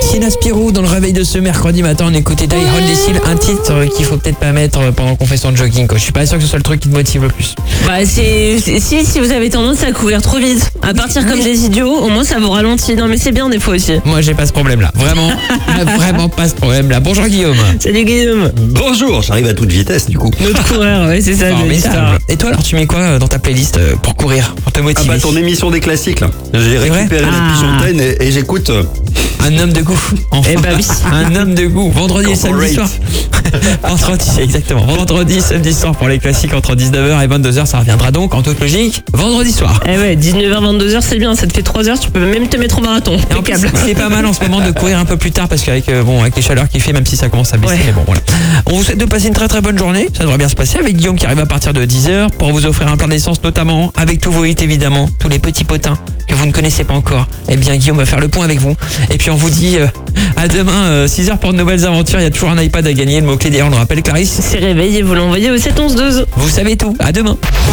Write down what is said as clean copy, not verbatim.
Christina Spirou dans le réveil de ce mercredi matin. On écoutait Die Hold the Seal, un titre qu'il faut peut-être pas mettre pendant qu'on fait son jogging, quoi. Je suis pas sûr que ce soit le truc qui te motive le plus. Bah si vous avez tendance à courir trop vite, à partir comme des idiots, au moins ça vous ralentit. Non mais c'est bien des fois aussi. Moi j'ai pas ce problème là, vraiment, vraiment pas ce problème là. Bonjour Guillaume. Salut Guillaume. Bonjour, j'arrive à toute vitesse du coup. Notre coureur, ouais c'est ça. Formidable. Et toi alors tu mets quoi dans ta playlist pour courir, pour te Ah motiver? bah ton émission des classiques là. J'ai récupéré la pigeontaine et j'écoute. Un homme de goût. Enfin, Eh bah oui. un homme de goût. Vendredi et samedi soir. Vendredi, exactement. Vendredi, samedi soir pour les classiques entre 19h et 22h. Ça reviendra donc en toute logique vendredi soir. Eh ouais, 19h, 22h c'est bien, ça te fait 3 heures, tu peux même te mettre au marathon. Et en plus, c'est pas mal en ce moment de courir un peu plus tard parce qu'avec avec les chaleurs qu'il fait, même si ça commence à baisser, Ouais. mais bon voilà. On vous souhaite de passer une très très bonne journée. Ça devrait bien se passer avec Guillaume qui arrive à partir de 10h pour vous offrir un plein d'essence notamment, avec tous vos hits évidemment, tous les petits potins que vous ne connaissez pas encore. Eh bien Guillaume va faire le point avec vous. Et puis on vous dit à demain 6h pour de nouvelles aventures. Il y a toujours un iPad à gagner. Le mot-clé d'ailleurs on le rappelle Clarisse. C'est réveil et vous l'envoyez au 7 11 12. Vous savez tout. À demain.